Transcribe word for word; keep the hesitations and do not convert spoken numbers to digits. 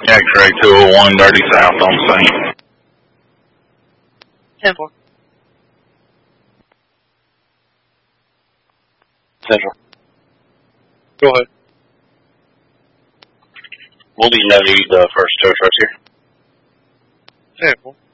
X-ray two oh one, Dirty South on scene. ten four. Central. Go ahead. We'll be no need the first tow trucks here. ten four.